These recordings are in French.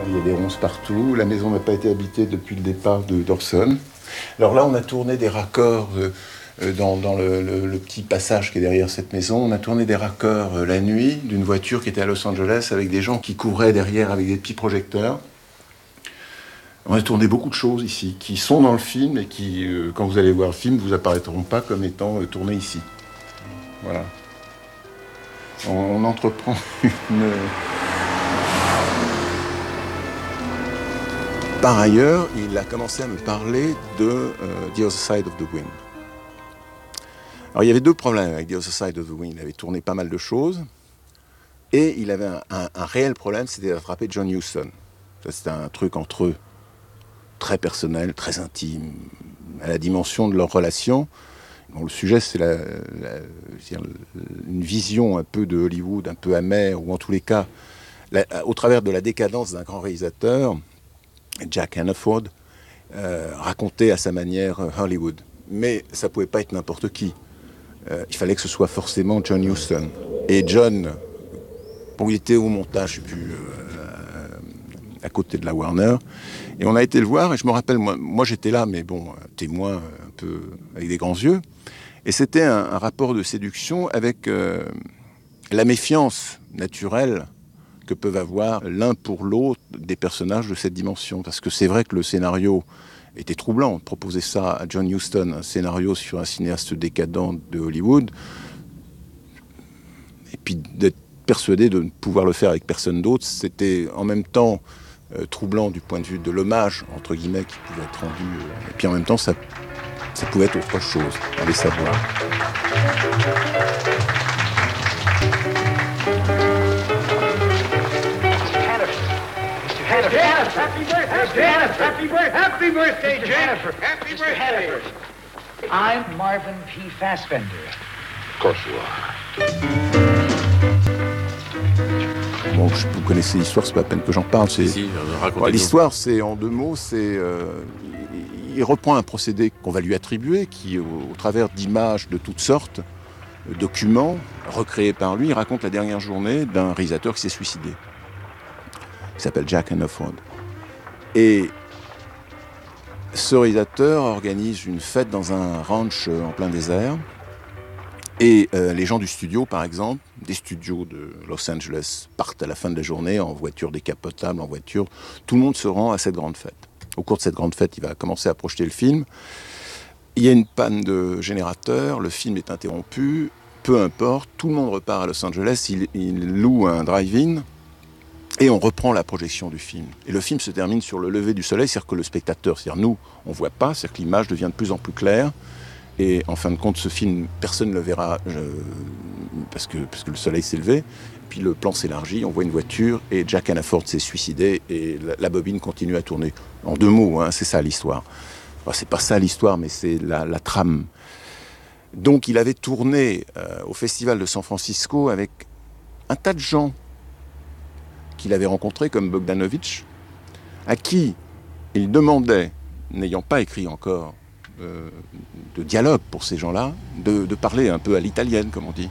Il y a des ronces partout. La maison n'a pas été habitée depuis le départ d'Orson. Alors là, on a tourné des raccords dans le petit passage qui est derrière cette maison. On a tourné des raccords la nuit d'une voiture qui était à Los Angeles avec des gens qui couraient derrière avec des petits projecteurs. On a tourné beaucoup de choses ici qui sont dans le film et qui, quand vous allez voir le film, vous apparaîtront pas comme étant tournées ici. Voilà. On entreprend une... Par ailleurs, il a commencé à me parler de The Other Side of the Wind. Alors il y avait deux problèmes avec The Other Side of the Wind. Il avait tourné pas mal de choses et il avait un réel problème, c'était d'attraper John Huston. Ça, c'était un truc entre eux, très personnel, très intime, à la dimension de leur relation. Bon, le sujet, c'est une vision un peu de Hollywood, un peu amère, ou en tous les cas, au travers de la décadence d'un grand réalisateur, Jack Hannaford, racontait à sa manière Hollywood. Mais ça ne pouvait pas être n'importe qui. Il fallait que ce soit forcément John Huston. Et John, bon, il était au montage, je ne sais plus, à côté de la Warner. Et on a été le voir, et je me rappelle, moi j'étais là, mais bon, témoin un peu avec des grands yeux. Et c'était un rapport de séduction avec la méfiance naturelle que peuvent avoir l'un pour l'autre des personnages de cette dimension. Parce que c'est vrai que le scénario était troublant. Proposer ça à John Huston, un scénario sur un cinéaste décadent de Hollywood, et puis d'être persuadé de ne pouvoir le faire avec personne d'autre, c'était en même temps troublant du point de vue de l'hommage, entre guillemets, qui pouvait être rendu. Et puis en même temps, ça pouvait être autre chose, allez savoir. Happy birthday, Jennifer. Happy birthday. I'm Marvin P. Fassbender. Of course you are. Bon, vous connaissez l'histoire, c'est pas la peine que j'en parle. L'histoire, c'est en deux mots, il reprend un procédé qu'on va lui attribuer, qui, au travers d'images de toutes sortes, documents recréés par lui, il raconte la dernière journée d'un réalisateur qui s'est suicidé. Il s'appelle Jack Hannaford. Et ce réalisateur organise une fête dans un ranch en plein désert. Et les gens du studio, par exemple, des studios de Los Angeles, partent à la fin de la journée en voiture décapotable, en voiture. Tout le monde se rend à cette grande fête. Au cours de cette grande fête, il va commencer à projeter le film. Il y a une panne de générateur, le film est interrompu, peu importe, tout le monde repart à Los Angeles, il loue un drive-in et on reprend la projection du film. Et le film se termine sur le lever du soleil, c'est-à-dire que le spectateur, c'est-à-dire nous, on ne voit pas, c'est-à-dire que l'image devient de plus en plus claire. Et en fin de compte, ce film, personne ne le verra parce que le soleil s'est levé. Puis le plan s'élargit, on voit une voiture et Jack Hannaford s'est suicidé et la bobine continue à tourner. En deux mots, hein, c'est ça l'histoire. Enfin, c'est pas ça l'histoire, mais c'est la trame. Donc il avait tourné au Festival de San Francisco avec un tas de gens qu'il avait rencontrés, comme Bogdanovich, à qui il demandait, n'ayant pas écrit encore de dialogue pour ces gens-là, de parler un peu à l'italienne, comme on dit.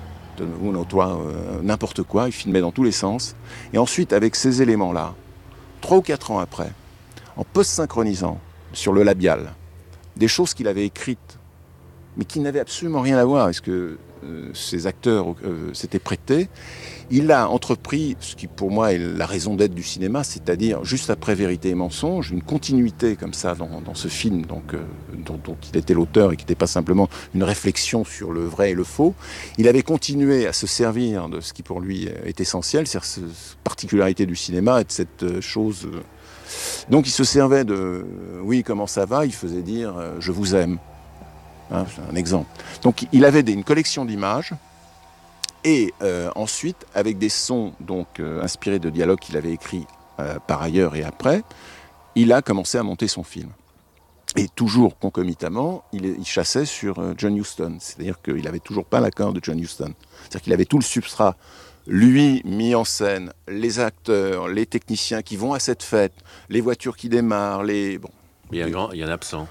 N'importe quoi, il filmait dans tous les sens. Et ensuite, avec ces éléments-là, 3 ou 4 ans après, en post-synchronisant sur le labial, des choses qu'il avait écrites, mais qui n'avaient absolument rien à voir avec ce que ces acteurs s'étaient prêtés, il a entrepris ce qui pour moi est la raison d'être du cinéma, c'est-à-dire juste après Vérité et mensonge, une continuité comme ça dans ce film dont il était l'auteur et qui n'était pas simplement une réflexion sur le vrai et le faux. Il avait continué à se servir de ce qui pour lui est essentiel, c'est-à-dire cette particularité du cinéma et de cette chose. Donc il se servait de « oui, comment ça va ?» Il faisait dire « je vous aime ». Hein, c'est un exemple. Donc il avait une collection d'images et ensuite avec des sons inspirés de dialogues qu'il avait écrits par ailleurs et après, il a commencé à monter son film. Et toujours concomitamment, il chassait sur John Huston, c'est-à-dire qu'il n'avait toujours pas l'accord de John Huston. C'est-à-dire qu'il avait tout le substrat, lui mis en scène, les acteurs, les techniciens qui vont à cette fête, les voitures qui démarrent, Il y a un absent.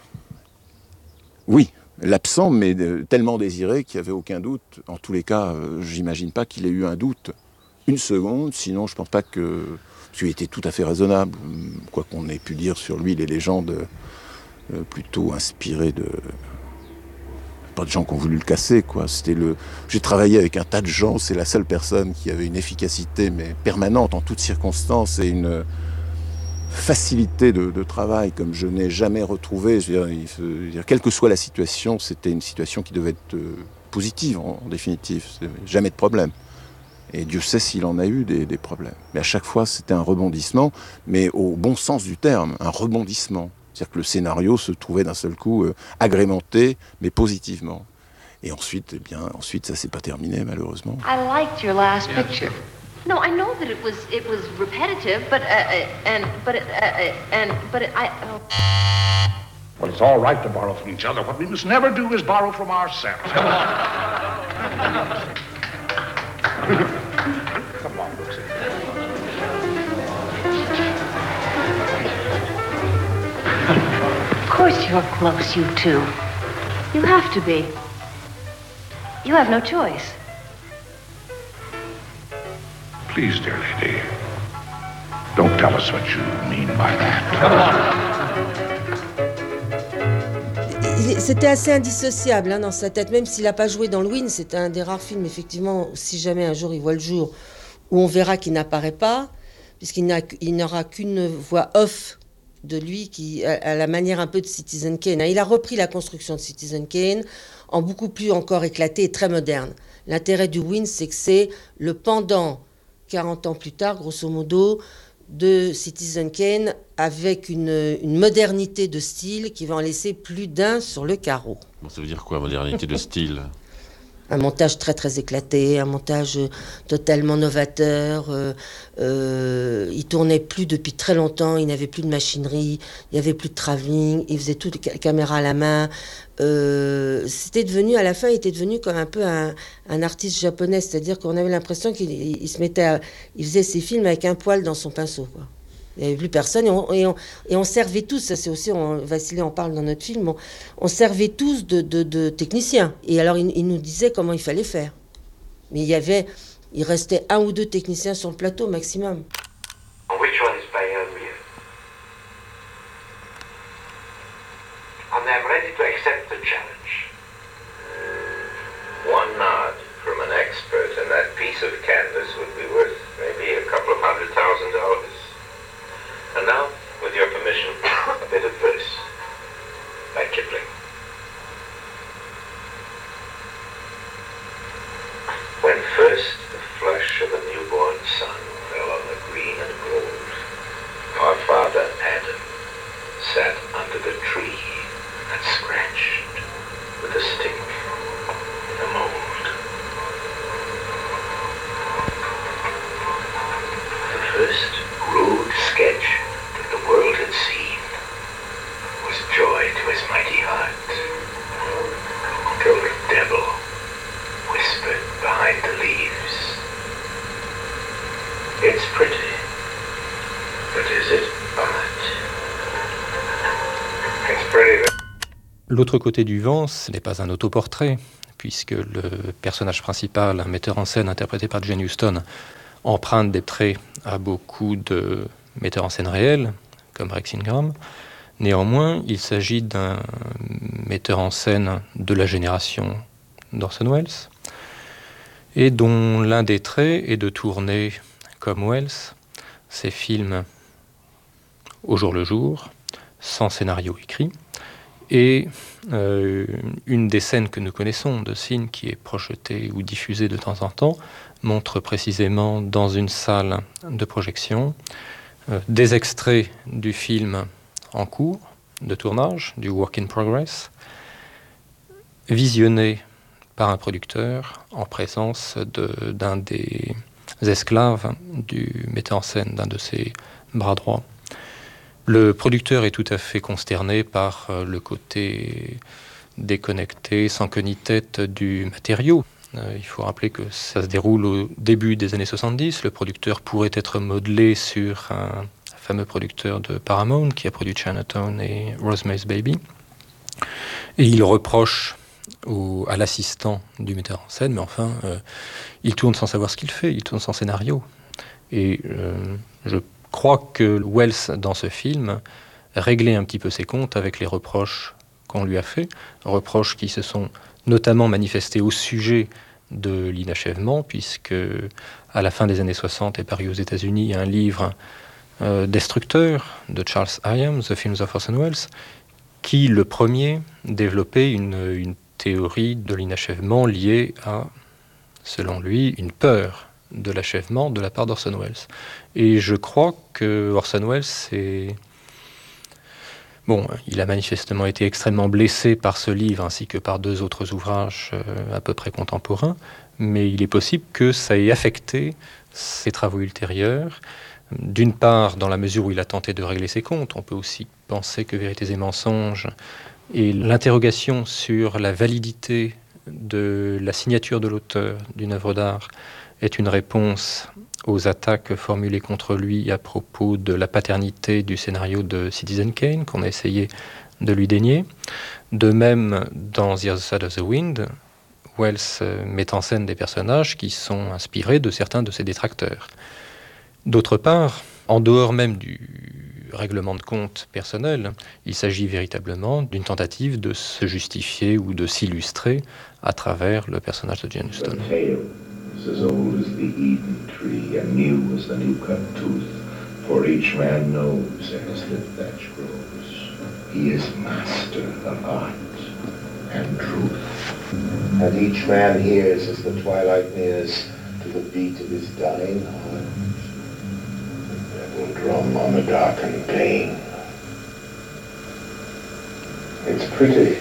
Oui. L'absent, mais tellement désiré qu'il n'y avait aucun doute. En tous les cas, j'imagine pas qu'il ait eu un doute une seconde, sinon je pense pas que... Parce qu'il était tout à fait raisonnable, quoi qu'on ait pu dire sur lui, les légendes plutôt inspirées de... Pas de gens qui ont voulu le casser, quoi. J'ai travaillé avec un tas de gens, c'est la seule personne qui avait une efficacité mais permanente en toutes circonstances et une facilité de travail comme je n'ai jamais retrouvé. Je veux dire, quelle que soit la situation, c'était une situation qui devait être positive en définitive. Jamais de problème. Et Dieu sait s'il en a eu des problèmes. Mais à chaque fois, c'était un rebondissement, mais au bon sens du terme, un rebondissement. C'est-à-dire que le scénario se trouvait d'un seul coup agrémenté, mais positivement. Et ensuite, ensuite, ça s'est pas terminé, malheureusement. I liked your last picture. No, I know that it was repetitive, but Well, it's all right to borrow from each other. What we must never do is borrow from ourselves. Come on. Come on, Brooksy. Of course you're close, you two. You have to be. You have no choice. Please, dear lady, don't tell us what you mean by that. C'était assez indissociable dans sa tête, même s'il n'a pas joué dans le Win. C'est un des rares films, effectivement, si jamais un jour il voit le jour, où on verra qu'il n'apparaît pas, puisqu'il n'aura qu'une voix off de lui, qui à la manière un peu de Citizen Kane. Il a repris la construction de Citizen Kane en beaucoup plus encore éclaté et très moderne. L'intérêt du Win, c'est que c'est le pendant, 40 ans plus tard, grosso modo, de Citizen Kane, avec une modernité de style qui va en laisser plus d'un sur le carreau. Bon, ça veut dire quoi, modernité de style ? Un montage très très éclaté, un montage totalement novateur. Il tournait plus depuis très longtemps, il n'avait plus de machinerie, il n'y avait plus de travelling, il faisait tout caméra à la main. C'était devenu, à la fin, il était devenu comme un peu un artiste japonais, c'est-à-dire qu'on avait l'impression qu'il se mettait il faisait ses films avec un poil dans son pinceau, quoi. Il n'y avait plus personne et on servait tous, ça c'est aussi, Vassilé en parle dans notre film, on servait tous de techniciens. Et alors il nous disait comment il fallait faire. Mais il restait 1 ou 2 techniciens sur le plateau maximum. Which one is beyond you? And I'm ready to accept the challenge. One nod from an expert and that piece of canvas would be worth maybe a couple of $100,000. And now, with your permission, a bit of verse by Kipling. When first the flush of the newborn sun fell on the green and gold, our father Adam sat under the tree and scratched with a stick in a mold. The first rude sketch that the world had seen was joy to his mighty heart, till the devil whispered behind the leaves, "It's pretty, but is it art? It's pretty." L'autre côté du vent, ce n'est pas un autoportrait, puisque le personnage principal, un metteur en scène interprété par Jane Houston, emprunte des traits à beaucoup de metteurs en scène réels, comme Rex Ingram. Néanmoins, il s'agit d'un metteur en scène de la génération d'Orson Welles, et dont l'un des traits est de tourner, comme Welles, ses films au jour le jour, sans scénario écrit. Et une des scènes que nous connaissons de Sin, qui est projetée ou diffusée de temps en temps, montre précisément dans une salle de projection des extraits du film en cours de tournage, du work in progress, visionnés par un producteur en présence d'un des esclaves du metteur en scène, d'un de ses bras droits. Le producteur est tout à fait consterné par le côté déconnecté, sans queue ni tête du matériau. Il faut rappeler que ça se déroule au début des années 70. Le producteur pourrait être modelé sur un fameux producteur de Paramount qui a produit Chinatown et Rosemary's Baby. Et il reproche à l'assistant du metteur en scène, mais enfin, il tourne sans savoir ce qu'il fait, il tourne sans scénario. Et je crois que Welles, dans ce film, réglait un petit peu ses comptes avec les reproches qu'on lui a fait, reproches qui se sont notamment manifestés au sujet de l'inachèvement, puisque à la fin des années 60 est paru aux États-Unis un livre Destructeur de Charles Hyams, The Films of Orson Welles, qui, le premier, développait une théorie de l'inachèvement liée à, selon lui, une peur de l'achèvement de la part d'Orson Welles. Et je crois que Orson Welles il a manifestement été extrêmement blessé par ce livre ainsi que par 2 autres ouvrages à peu près contemporains, mais il est possible que ça ait affecté ses travaux ultérieurs. D'une part, dans la mesure où il a tenté de régler ses comptes, on peut aussi penser que Vérités et mensonges et l'interrogation sur la validité de la signature de l'auteur d'une œuvre d'art est une réponse aux attaques formulées contre lui à propos de la paternité du scénario de Citizen Kane, qu'on a essayé de lui dénier. De même, dans The Other Side of the Wind, Welles met en scène des personnages qui sont inspirés de certains de ses détracteurs. D'autre part, en dehors même du règlement de compte personnel, il s'agit véritablement d'une tentative de se justifier ou de s'illustrer à travers le personnage de Jane Austen. As old as the Eden tree, and new as the new-cut tooth, for each man knows as the thatch grows, he is master of art and truth. And each man hears as the twilight nears to the beat of his dying heart, the devil drum on the darkened pane. It's pretty,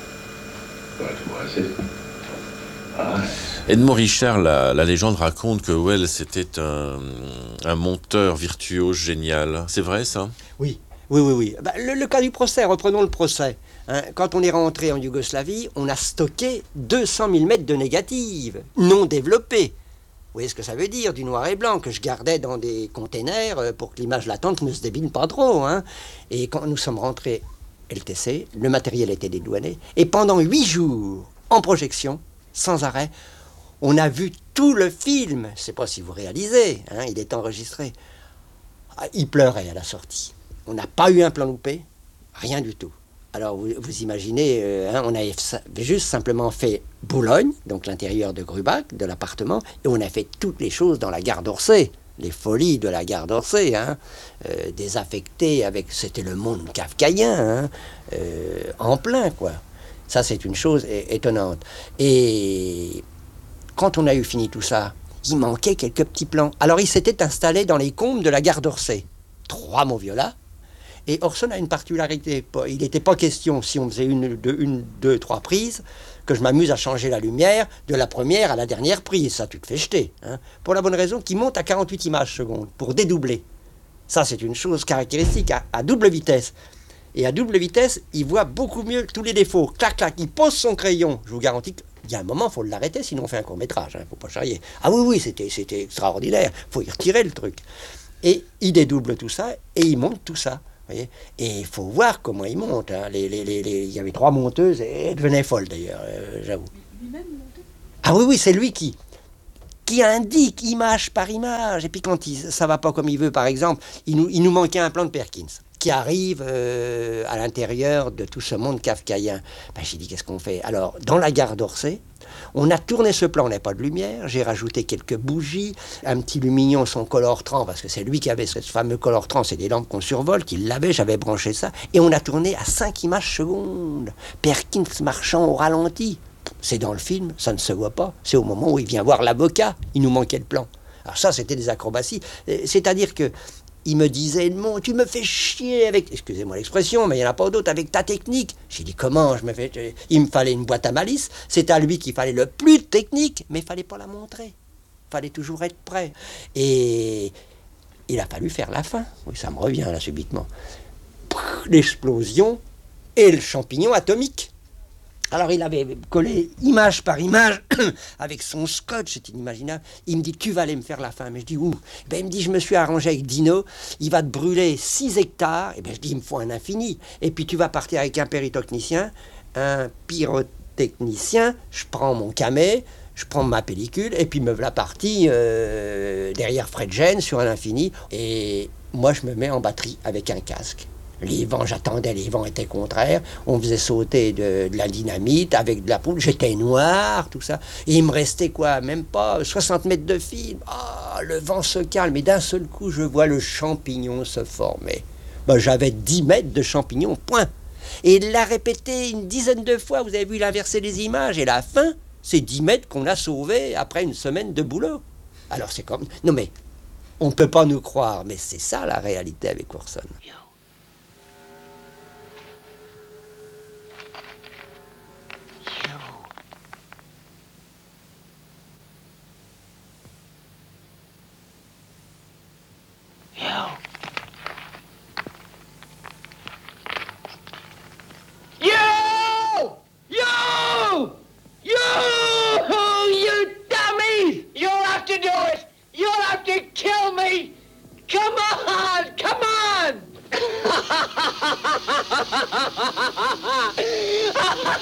but was it? Edmond Richard, la légende raconte que Welles était un monteur virtuose génial. C'est vrai, ça ? Oui. Le cas du procès, reprenons le procès. Quand on est rentré en Yougoslavie, on a stocké 200 000 mètres de négatives, non développées. Vous voyez ce que ça veut dire, du noir et blanc, que je gardais dans des containers pour que l'image latente ne se débine pas trop. Et quand nous sommes rentrés LTC, le matériel était dédouané. Et pendant 8 jours, en projection, sans arrêt, on a vu tout le film. Je ne sais pas si vous réalisez, il est enregistré. Il pleurait à la sortie. On n'a pas eu un plan loupé, rien du tout. Alors vous imaginez, on avait juste simplement fait Boulogne, donc l'intérieur de Grubach, de l'appartement, et on a fait toutes les choses dans la gare d'Orsay. Les folies de la gare d'Orsay, désaffectées avec... C'était le monde kafkaïen, en plein, quoi. Ça, c'est une chose étonnante. Et quand on a eu fini tout ça, il manquait quelques petits plans. Alors, il s'était installé dans les combes de la gare d'Orsay. 3 Montviolats. Et Orson a une particularité. Il n'était pas question, si on faisait 1, 2, 3 prises, que je m'amuse à changer la lumière de la première à la dernière prise. Ça, tu te fais jeter. Pour la bonne raison qu'il monte à 48 images secondes, pour dédoubler. Ça, c'est une chose caractéristique à double vitesse. Et à double vitesse, il voit beaucoup mieux tous les défauts. Clac, clac, il pose son crayon. Je vous garantis qu'il y a un moment, il faut l'arrêter, sinon on fait un court-métrage. Il ne faut pas charrier. Ah oui, c'était extraordinaire. Il faut y retirer le truc. Et il dédouble tout ça, et il monte tout ça. Voyez, et il faut voir comment il monte. Il y avait 3 monteuses, et elles devenaient folles d'ailleurs, j'avoue. Lui-même montait ? Ah oui, c'est lui qui indique image par image. Et puis quand ça ne va pas comme il veut, par exemple, il nous manquait un plan de Perkins qui arrive à l'intérieur de tout ce monde kafkaïen. J'ai dit, qu'est-ce qu'on fait ? Alors, dans la gare d'Orsay, on a tourné ce plan, on n'avait pas de lumière, j'ai rajouté quelques bougies, un petit lumignon, son colortrant, parce que c'est lui qui avait ce fameux colortrant, c'est des lampes qu'on survole, qu'il l'avait, j'avais branché ça, et on a tourné à 5 images secondes. Perkins marchant au ralenti. C'est dans le film, ça ne se voit pas. C'est au moment où il vient voir l'avocat, il nous manquait le plan. Alors ça, c'était des acrobaties. C'est-à-dire que il me disait, Edmond, tu me fais chier avec, excusez-moi l'expression, mais il n'y en a pas d'autre, avec ta technique. J'ai dit, comment je me fais... Il me fallait une boîte à malice, c'est à lui qu'il fallait le plus de technique, mais il ne fallait pas la montrer. Il fallait toujours être prêt. Et il a fallu faire la fin. Oui, ça me revient là subitement. L'explosion et le champignon atomique. Alors il avait collé image par image avec son scotch, c'est inimaginable. Il me dit, tu vas aller me faire la fin. Mais je dis, où ? Il me dit, je me suis arrangé avec Dino, il va te brûler 6 hectares. Et je dis, il me faut un infini. Et puis tu vas partir avec un péritechnicien, un technicien, je prends mon camé, je prends ma pellicule, et puis me voilà parti derrière Fred Gene sur un infini. Et moi, je me mets en batterie avec un casque. Les vents, j'attendais, les vents étaient contraires. On faisait sauter de la dynamite avec de la poudre. J'étais noir, tout ça. Et il me restait quoi? Même pas 60 mètres de fil. Ah, le vent se calme. Et d'un seul coup, je vois le champignon se former. Ben, j'avais 10 mètres de champignon, point. Et il l'a répété une dizaine de fois. Vous avez vu l'inverser des images. Et la fin, c'est 10 mètres qu'on a sauvés après une semaine de boulot. Alors c'est comme... Non mais, on ne peut pas nous croire. Mais c'est ça la réalité avec Orson. Come on!